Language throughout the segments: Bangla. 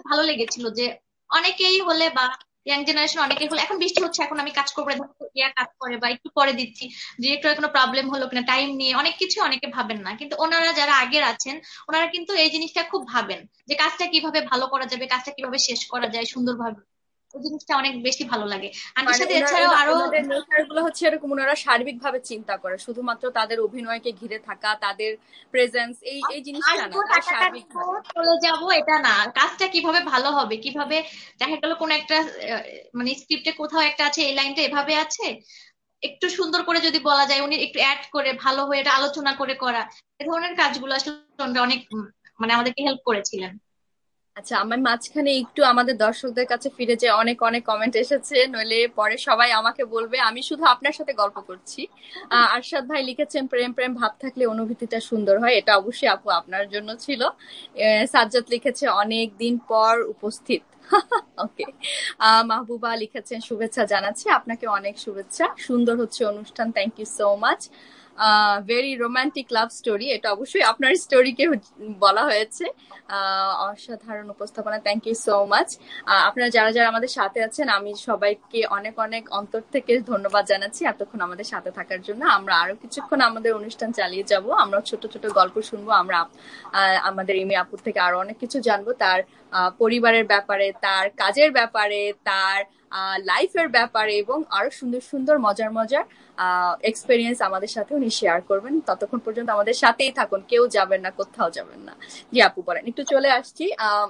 ভালো লেগেছিল যে অনেকেই হলে বা ইয়াং জেনারেশন অনেকেই হলে, এখন বৃষ্টি হচ্ছে এখন আমি কাজ করবো না, ধরো ইয়া কাজ করে বা একটু পরে দিচ্ছি, ডিরেক্টরের কোনো প্রবলেম হলো কিনা টাইম নিয়ে অনেক কিছু অনেকে ভাবেন না, কিন্তু ওনারা যারা আগের আছেন ওনারা কিন্তু এই জিনিসটা খুব ভাবেন যে কাজটা কিভাবে ভালো করা যাবে, কাজটা কিভাবে শেষ করা যায় সুন্দরভাবে। ওই জিনিসটা অনেক বেশি ভালো লাগে। আন্টির মানে সাথে এছাড়াও আরো ওনাদের নেচার গুলো হচ্ছে এরকম, ওনারা সার্বিক ভাবে চিন্তা করে, শুধুমাত্র তাদের অভিনয়কে ঘিরে থাকা, তাদের প্রেজেন্স, এই এই জিনিসটা না, আসবো তারা টাকাটা সার্বিক নিবো ভাবে। চলে যাব এটা না, কাজটা কিভাবে ভালো হবে, কিভাবে দেখা গেল কোন একটা মানে স্ক্রিপ্টে কোথাও একটা আছে এই লাইনটা এভাবে আছে, একটু সুন্দর করে যদি বলা যায়, উনি একটু অ্যাড করে ভালো হয়ে এটা আলোচনা করে করা, এ ধরনের কাজগুলো আসলে ওনারা অনেক মানে আমাদেরকে হেল্প করেছিলেন। আচ্ছা, আমার মাঝখানে একটু আমাদের দর্শকদের কাছে ফিরে যে অনেক অনেক কমেন্ট এসেছে, নইলে পরে সবাই আমাকে বলবে আমি শুধু আপনার সাথে গল্প করছি। আরশাদ ভাই লিখেছেন, প্রেম প্রেম ভাব থাকলে অনুভূতিটা সুন্দর হয়, এটা অবশ্যই আপু আপনার জন্য ছিল। সাজ্জাদ লিখেছে অনেক দিন পর উপস্থিত। ওকে। মাহবুবা লিখেছেন শুভেচ্ছা জানাচ্ছি, আপনাকে অনেক শুভেচ্ছা, সুন্দর হচ্ছে অনুষ্ঠান, thank you so much. Very romantic love story, এটা অবশ্যই আপনার স্টোরিকে বলা হয়েছে। অসাধারণ উপস্থাপনা, থ্যাংক ইউ সো মাচ। আপনারা যারা যারা আমাদের সাথে আছেন, আমি সবাইকে অনেক অনেক অন্তর থেকে ধন্যবাদ জানাচ্ছি এতক্ষণ আমাদের সাথে থাকার জন্য। আমরা আরো কিছুক্ষণ আমাদের অনুষ্ঠান চালিয়ে যাব, আমরা ছোট ছোট গল্প শুনবো, আমরা আমাদের ইমি আপুর থেকে আরো অনেক কিছু জানবো, তার পরিবারের ব্যাপারে, তার কাজের ব্যাপারে, তার লাইফের ব্যাপারে, এবং আরো সুন্দর সুন্দর মজার মজার এক্সপেরিয়েন্স আমাদের সাথে উনি শেয়ার করবেন। ততক্ষণ পর্যন্ত আমাদের সাথেই থাকুন, কেউ যাবেন না, কোথাও যাবেন না। জি আপু বলেন, একটু চলে আসছি।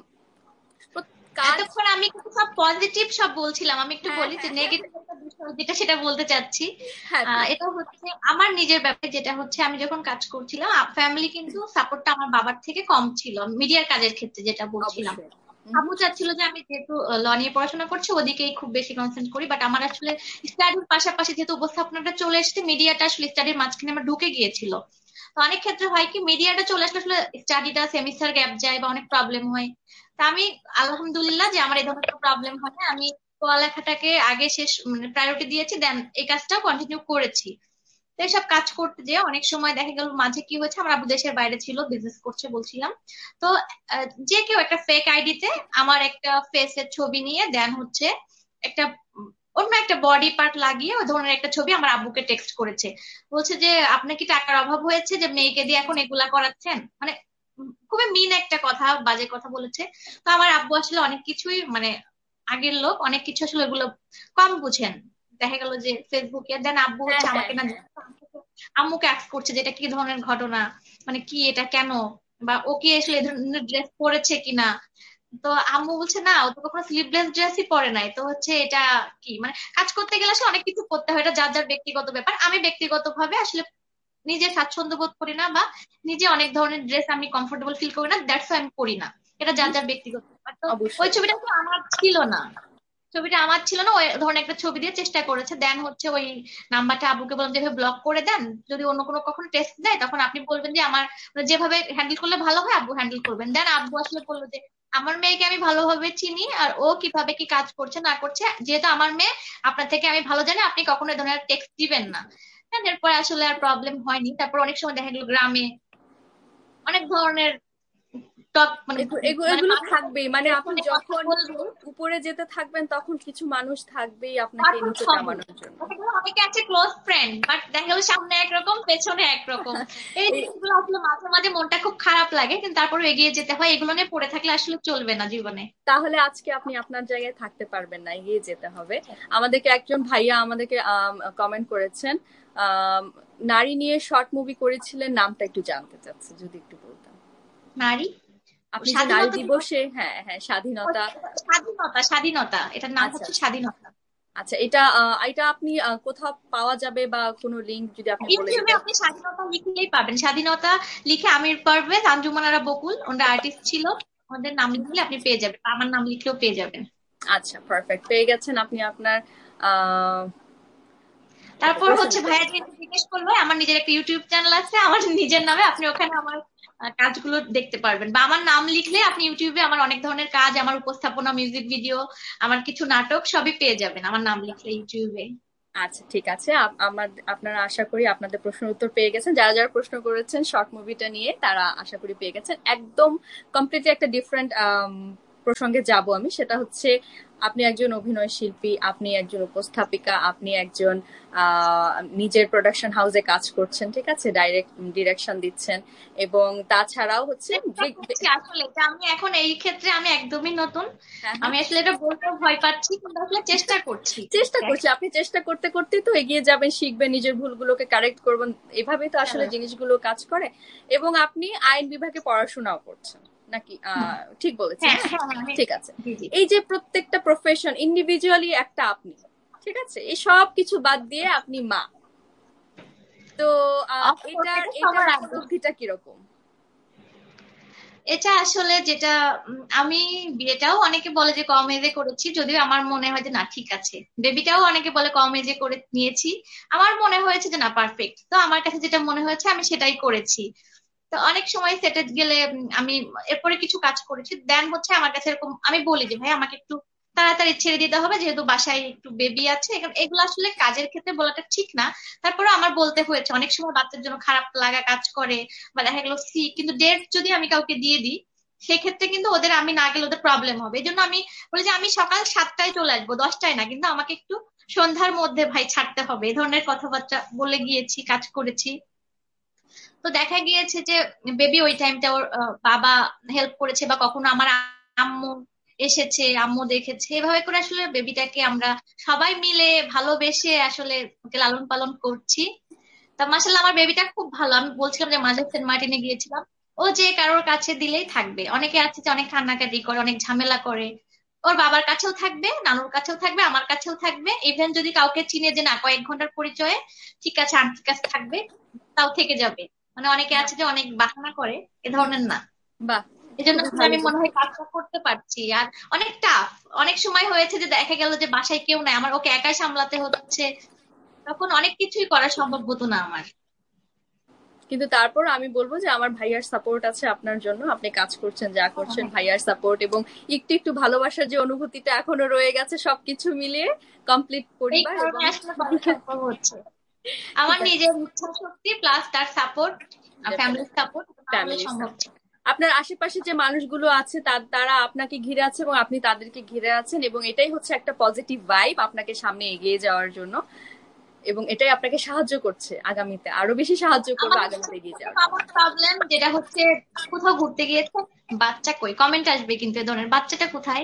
কাজ। এতক্ষণ আমি কিন্তু সব পজিটিভ সব বলছিলাম, আমি একটু হ্যাঁ বলি যে হ্যাঁ হ্যাঁ নেগেটিভ একটা বিষয় যেটা সেটা বলতে চাচ্ছি। হ্যাঁ প্লিজ। এটা হচ্ছে আমার নিজের ব্যাপারে, যেটা হচ্ছে আমি যখন কাজ করছিলাম ফ্যামিলি কিন্তু সাপোর্টটা আমার বাবার থেকে কম ছিল মিডিয়ার কাজের ক্ষেত্রে, যেটা বলছিলাম। অবশ্যই। আব্বু চাচ্ছিল যে আমি যেহেতু ল নিয়ে পড়াশোনা করছি ওদিকেই খুব বেশি কনসেন্ট্রেট করি, বাট আমার আসলে স্টাডির পাশাপাশি যেহেতু উপস্থাপনাটা চলে এসেছে, মিডিয়াটা আসলে স্টাডির মাঝখানে আমার ঢুকে গিয়েছিল। তো অনেক ক্ষেত্রে হয় কি মিডিয়াটা চলে আসলে আসলে স্টাডিটা সেমিস্টার গ্যাপ যায় বা অনেক প্রবলেম হয়। তা আমি আলহামদুলিল্লাহ যে আমার এই ধরনের কোনো প্রবলেম হয় না, আমি পড়ালেখাটাকে আগে শেষ মানে প্রায়োরিটি দিয়েছি, দেন এই কাজটাও কন্টিনিউ করেছি। তো এইসব কাজ করতে যে অনেক সময় দেখা গেল মাঝে কি হয়েছে, আমার আব্বু দেশের বাইরে ছিল, বিজনেস করছে বলছিলাম। তো যে কেউ একটা ফেক আইডিতে আমার একটা ফেসের ছবি নিয়ে দেন হচ্ছে একটা অন্য একটা বডি পার্ট লাগিয়ে ওই ধরনের একটা ছবি আমার আব্বুকে টেক্সট করেছে, বলছে যে আপনার কি টাকার অভাব হয়েছে যে মেয়েকে দিয়ে এখন এগুলা করাচ্ছেন, মানে খুবই মিন একটা কথা, বাজে কথা বলেছে। তো আমার আব্বু আসলে অনেক কিছুই মানে আগের লোক, অনেক কিছু আসলে এগুলো কম বুঝেন। দেখা গেল যে ফেসবুকে দেন আব্বু হ্যাঁ হচ্ছে হ্যাঁ আমাকে না হ্যাঁ। আম্মুকে আস্ক করছে যে এটা কি ধরনের ঘটনা, মানে কি এটা কেন, বা ও কি আসলে এই ধরনের ড্রেস পরেছে কিনা। তো আম্মু বলছে না ও তো কখনো স্লিভলেস ড্রেসই পরে নাই, তো হচ্ছে এটা কি, মানে কাজ করতে গেলে আসলে অনেক কিছু করতে হয়, এটা যার যার ব্যক্তিগত ব্যাপার। আমি ব্যক্তিগত ভাবে আসলে নিজে স্বাচ্ছন্দ্য বোধ করি না, বা নিজে অনেক ধরনের ড্রেস আমি কমফোর্টেবল ফিল করি না, দ্যাটস আমি করি না। এটা যার যার ব্যক্তিগত ব্যাপার। তো ওই অবশ্যই। ছবিটা তো আমার ছিল না, ছবিটা আমার ছিল না, ওই ধরনের একটা ছবি দিয়ে চেষ্টা করেছে, দেন হচ্ছে ওই নাম্বারটা আব্বুকে বললাম যেভাবে ব্লক করে দেন, যদি অন্য কোনো কখনো টেস্ট দেয় তখন আপনি বলবেন যে আমার মানে যেভাবে হ্যান্ডেল করলে ভালো হয় আব্বু হ্যান্ডেল করবেন। দেন আব্বু আসলে বললো যে আমার মেয়েকে আমি ভালোভাবে চিনি, আর ও কিভাবে কি কাজ করছে না করছে, যেহেতু আমার মেয়ে আপনার থেকে আমি ভালো জানি, আপনি কখনো এই ধরনের টেক্সট দিবেন না। দেন এরপরে আসলে আর প্রবলেম হয়নি। তারপর অনেক সময় দেখা গেলো গ্রামে অনেক ধরনের টক মানে মানে এগুলো মানুষ থাকবেই, মানে আপনি ফোনে কথা যখন বলবে, উপরে যেতে থাকবেন তখন কিছু মানুষ থাকবেই আপনাকে অদ্ভুত নিচে হবে। নামানোর জন্য। দেখা গেলো অনেকে আছে ক্লোজ ফ্রেন্ড, বাট দেখা গেলো সামনে একরকম পেছনে একরকম। এই এই জিনিসগুলো আসলে মাঝে মাঝে মনটা খুব খারাপ লাগে, কিন্তু তারপরে এগিয়ে যেতে হয়, এগুলো নিয়ে পড়ে থাকলে আসলে চলবে না জীবনে। তাহলে আজকে আপনি আপনার জায়গায় থাকতে পারবেন না, এগিয়ে যেতে হবে। আমাদেরকে একজন ভাইয়া আমাদেরকে কমেন্ট করেছেন, আম, নারী নিয়ে শর্ট মুভি করেছিলেন, নামটা একটু জানতে চাচ্ছে, যদি একটু বলতেন। নারী ও আপনি যে নারী স্বাধীনতা দিবস, দিবসে, হ্যাঁ হ্যাঁ, স্বাধীনতা। স্বাধীনতা স্বাধীনতা এটার নাম আচ্ছা হচ্ছে আচ্ছা। স্বাধীনতা। আচ্ছা, এটা এটা আপনি কোথাও পাওয়া যাবে, বা কোনো লিঙ্ক যদি আপনি বলে ইউটিউবে দিতেন। আপনি স্বাধীনতা লিখলেই পাবেন, স্বাধীনতা লিখে আমির পারভেজ, আঞ্জুমানারা বকুল ওনারা আর্টিস্ট ছিল, ওদের নাম লিখলে আপনি পেয়ে যাবেন, বা আমার নাম লিখলেও পেয়ে যাবেন। আচ্ছা, পারফেক্ট, পেয়ে গেছেন আপনি আপনার আহ তারপর হচ্ছে প্রশ্নটা। ভাইয়া যেহেতু জিজ্ঞেস করলো, আমার নিজের একটা ইউটিউব চ্যানেল আছে আমার নিজের নামে, আপনি ওখানে আমার কাজগুলো দেখতে পারবেন, বা আমার নাম লিখলে আপনি ইউটিউবে আমার অনেক ধরনের কাজ, আমার উপস্থাপনা, মিউজিক ভিডিও, আমার কিছু নাটক সবই পেয়ে যাবেন আমার নাম লিখলে ইউটিউবে। আচ্ছা ঠিক আছে, আমার আপনারা আশা করি আপনাদের প্রশ্নের উত্তর পেয়ে গেছেন, যারা যারা প্রশ্ন করেছেন শর্ট মুভিটা নিয়ে তারা আশা করি পেয়ে গেছেন। একদম কমপ্লিটলি একটা ডিফারেন্ট প্রসঙ্গে যাব আমি, সেটা হচ্ছে আপনি একজন অভিনয় শিল্পী, আপনি একজন উপস্থাপিকা, আপনি একজন নিজের প্রোডাকশন হাউসে কাজ করছেন, ঠিক আছে, ডিরেকশন দিচ্ছেন, এবং তাছাড়াও হচ্ছে চেষ্টা করছি আসলে যে আমি এখন এই ক্ষেত্রে আমি একদমই নতুন। হ্যাঁ, আমি আসলে এটা বলতেও ভয় পাচ্ছি, কিন্তু আসলে চেষ্টা করছি। চেষ্টা করছি, আপনি চেষ্টা করতে করতে তো এগিয়ে যাবেন, শিখবেন, নিজের ভুলগুলোকে কারেক্ট করবেন, এভাবেই তো আসলে জিনিসগুলো কাজ করে। এবং আপনি আইন বিভাগে পড়াশোনাও করছেন নাকি? ঠিক বলেছি? হ্যাঁ, হ্যাঁ, হ্যাঁ, হ্যাঁ, ঠিক আছে। জি, জি। এই যে প্রত্যেকটা প্রফেশন ইন্ডিভিজুয়ালি একটা আপনি, ঠিক আছে, এই সব কিছু বাদ দিয়ে আপনি মা, তো এটার এটা এটার সবার আগে। উপলব্ধিটা কিরকম? এটা আসলে যেটা আমি বিয়েটাও অনেকে বলে যে কম এজে করেছি, যদিও আমার মনে হয় যে না ঠিক আছে। বেবিটাও অনেকে বলে কম এজে করে নিয়েছি, আমার মনে হয়েছে যে না পারফেক্ট। তো আমার কাছে যেটা মনে হয়েছে আমি সেটাই করেছি। তো অনেক সময় সেটে গেলে আমি এরপরে কিছু কাজ করেছি, দেন হচ্ছে আমার কাছে এরকম আমি বলি যে ভাই আমাকে একটু তাড়াতাড়ি ছেড়ে দিতে হবে, যেহেতু বাসায় একটু বেবি আছে। এগুলো আসলে কাজের ক্ষেত্রে বলাটা ঠিক না, তারপরে আমার বলতে হয়েছে। অনেক সময় বাচ্চার জন্য খারাপ লাগা কাজ করে, বা দেখা গেলো কিন্তু ডেট যদি আমি কাউকে দিয়ে দিই, সেক্ষেত্রে কিন্তু ওদের আমি না গেলে ওদের প্রবলেম হবে। এই জন্য আমি বলি যে আমি সকাল 7টায় চলে আসবো, 10টায় না, কিন্তু আমাকে একটু সন্ধ্যার মধ্যে ভাই ছাড়তে হবে। এই ধরনের কথাবার্তা বলে গিয়েছি, কাজ করেছি। তো দেখা গিয়েছে যে বেবি ওই টাইমটা ওর বাবা হেল্প করেছে, বা কখনো আমার আম্মু এসেছে, আম্মু দেখেছে। এভাবে করে আসলে বেবিটাকে আমরা সবাই মিলে ভালোবেসে আসলে ওকে লালন পালন করছি। তা মাসাল্লাহ আমার বেবিটা খুব ভালো। আমি বলছিলাম যে মাঝে সেন্ট মার্টিনে গিয়েছিলাম, ও যে কারোর কাছে দিলেই থাকবে। অনেকে আছে যে অনেক কান্নাকাটি করে, অনেক ঝামেলা করে, ওর বাবার কাছেও থাকবে, নানুর কাছেও থাকবে, আমার কাছেও থাকবে। ইভেন যদি কাউকে চিনে যে না কয়েক ঘন্টার পরিচয়ে, ঠিক আছে আন্টির কাছে থাকবে, তাও থেকে যাবে। মানে অনেকে আছে যে অনেক বাহানা করে, এ ধরনের না। বাহ, এই জন্য খুবই আসলে ভালো আমি মনে হয় কাজটা করতে পারছি। আর অনেক টাফ, অনেক সময় হয়েছে যে দেখা গেল যে বাসায় কেউ নাই, আমার ওকে একাই সামলাতে হচ্ছে, তখন অনেক কিছুই করা সম্ভব হতো না আমার। কিন্তু তারপর আমি বলবো যে আমার ভাইয়ার সাপোর্ট আছে আপনার জন্য, আপনি কাজ করছেন যা হ্যাঁ, করছেন, হ্যাঁ। ভাইয়ার সাপোর্ট এবং একটু একটু ভালোবাসার যে অনুভূতিটা এখনো রয়ে গেছে, সবকিছু মিলিয়ে কমপ্লিট এই পরিবার কারণে এবং আসলে করা সম্ভব হচ্ছে। আমার ঠিক আছে, নিজের ইচ্ছা শক্তি প্লাস তার সাপোর্ট, ফ্যামিলির ডেফিনেটলি সাপোর্ট, না হলে ফ্যামিলির সম্ভব সাপোর্ট। ছিল না। আপনার আশেপাশে যে মানুষগুলো আছে তারা আপনাকে ঘিরে আছে এবং আপনি তাদেরকে ঘিরে আছেন, এবং এটাই হচ্ছে একটা পজিটিভ ভাইব আপনাকে সামনে এগিয়ে যাওয়ার জন্য, এবং এটাই আপনাকে সাহায্য করছে আগামীতে, আরো বেশি সাহায্য করবে আমাদের আগামীতে এগিয়ে সবথেকে যাওয়ার জন্য। কমন প্রবলেম যেটা হচ্ছে, কোথাও ঘুরতে গিয়েছে, বাচ্চা কই, কমেন্ট আসবে কিন্তু এ ধরনের, বাচ্চাটা কোথায়।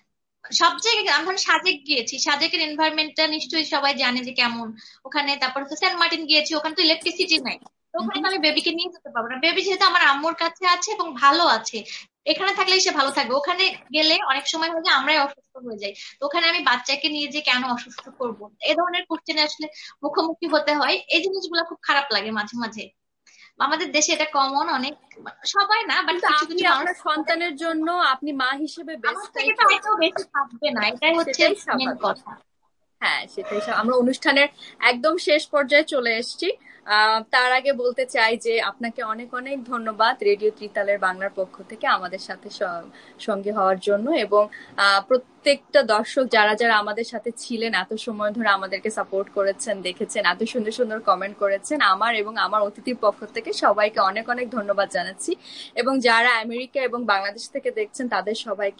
সব জায়গায় আমি ধরেন সাজেক গিয়েছি, সাজেকের এনভায়রনমেন্টটা নিশ্চয়ই সবাই জানে যে কেমন ওখানে। তারপর হচ্ছে সেন্ট মার্টিন গিয়েছি, ওখানে তো ইলেকট্রিসিটি নাই, তো ওখানে তো আমি বেবিকে নিয়ে যেতে পারবো না। বেবি যেহেতু আমার আম্মুর কাছে আছে এবং ভালো আছে, এখানে থাকলেই সে ভালো থাকবে। ওখানে গেলে অনেক সময় হয় যে আমরাই অসুস্থ হয়ে যাই, তো ওখানে আমি বাচ্চাকে নিয়ে যে কেন অসুস্থ করবো, এ ধরনের কোশ্চেনে আসলে মুখোমুখি হতে হয়। এই জিনিসগুলো খুব খারাপ লাগে মাঝে মাঝে। আমাদের দেশে এটা কমন অনেক, সবাই না বাট কিন্তু কিছু আপনি কিছু মানুষ। আপনার সন্তানের জন্য আপনি মা হিসেবে আমার বেস্টটাই থেকে তো করবেন, হয়তো বেশি থাকবে না, এটাই হচ্ছে সেটাই মেন স্বাভাবিক। কথা। হ্যাঁ, সেটাই আমরা অনুষ্ঠানের একদম শেষ পর্যায়ে চলে এসেছি। তার আগে বলতে চাই যে আপনাকে অনেক অনেক ধন্যবাদ রেডিও ত্রিতালের বাংলার পক্ষ থেকে আমাদের সাথে সঙ্গী হওয়ার জন্য, এবং প্রত্যেকটা দর্শক যারা যারা আমাদের সাথে ছিলেন, এত সময় ধরে আমাদেরকে সাপোর্ট করেছেন, দেখেছেন, এত সুন্দর সুন্দর কমেন্ট করেছেন, আমার এবং আমার অতিথির পক্ষ থেকে সবাইকে অনেক অনেক ধন্যবাদ জানাচ্ছি। এবং যারা আমেরিকা এবং বাংলাদেশ থেকে দেখছেন তাদের সবাইকে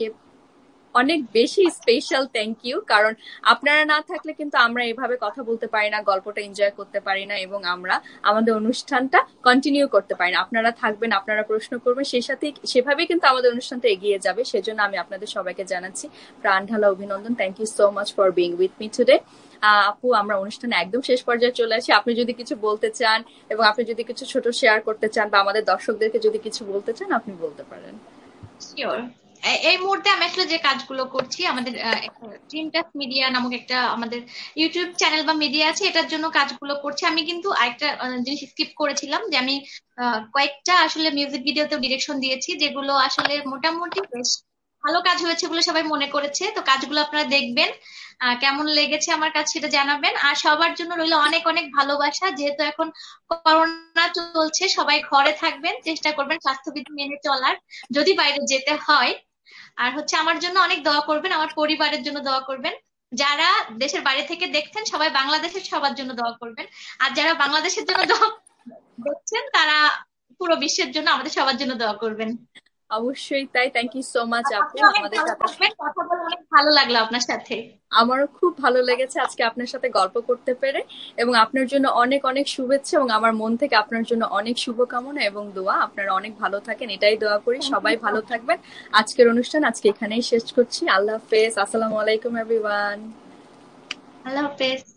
অনেক বেশি স্পেশাল থ্যাংক ইউ, কারণ আপনারা না থাকলে কিন্তু আমরা এভাবে কথা বলতে পারি না, গল্পটা এনজয় করতে পারি না, এবং আমরা আমাদের অনুষ্ঠানটা কন্টিনিউ করতে পারি না। আপনারা থাকবেন, আপনারা প্রশ্ন করবেন, সেই সাথে সেভাবেই কিন্তু আমাদের অনুষ্ঠানটা এগিয়ে যাবে। সেজন্য আমি আপনাদের সবাইকে জানাচ্ছি প্রাণ ঢালা অভিনন্দন। Thank you so much for being with me today. আপু, আমরা অনুষ্ঠানে একদম শেষ পর্যায়ে চলে আসি। আপনি যদি কিছু বলতে চান এবং আপনি যদি কিছু ছোট শেয়ার করতে চান বা আমাদের দর্শকদেরকে যদি কিছু বলতে চান, আপনি বলতে পারেন। শিওর। এই মুহূর্তে আমি আসলে যে কাজগুলো করছি, আমাদের ড্রিমটাচ মিডিয়া নামক একটা আমাদের ইউটিউব চ্যানেল বা মিডিয়া আছে, এটার জন্য কাজগুলো করছি। আমি কিন্তু আরেকটা জিনিস স্কিপ করেছিলাম, যে আমি কয়েকটা আসলে মিউজিক ভিডিওতেও ডিরেকশন দিয়েছি, যেগুলো আসলে মোটামুটি বেশ ভালো কাজ হয়েছে বলে সবাই মনে করেছে। তো কাজগুলো আপনারা দেখবেন, কেমন লেগেছে আমার কাছে সেটা জানাবেন। আর সবার জন্য রইলো অনেক অনেক ভালোবাসা। যেহেতু এখন করোনা চলছে, সবাই ঘরে থাকবেন, চেষ্টা করবেন স্বাস্থ্যবিধি মেনে চলার, যদি বাইরে যেতে হয়। আর হচ্ছে আমার জন্য অনেক দোয়া করবেন, আমার পরিবারের জন্য দোয়া করবেন। যারা দেশের বাইরে থেকে দেখছেন সবাই বাংলাদেশের সবার জন্য দোয়া করবেন। আর যারা বাংলাদেশের জন্য দোয়া দেখছেন, তারা পুরো বিশ্বের জন্য আমাদের সবার জন্য দোয়া করবেন। অবশ্যই তাই। থ্যাংক ইউ সো মাচ আপু আপনি অনেক আমাদের ভালো সাথে। থাকবেন, কথা বলে অনেক ভালো লাগলো আপনার সাথে। আমারও খুব ভালো লেগেছে আজকে আপনার সাথে গল্প করতে পেরে, এবং আপনার জন্য অনেক অনেক শুভেচ্ছা, এবং আমার মন থেকে আপনার জন্য অনেক শুভকামনা এবং দোয়া। আপনারা অনেক ভালো থাকেন, এটাই দোয়া করি। থ্যাংক ইউ সবাই সো ভালো মাচ। থাকবেন। আজকের অনুষ্ঠান আজকে এখানেই শেষ করছি। আল্লাহ হাফেজ, আসসালামু আলাইকুম এভরিওয়ান। আল্লাহ হাফেজ।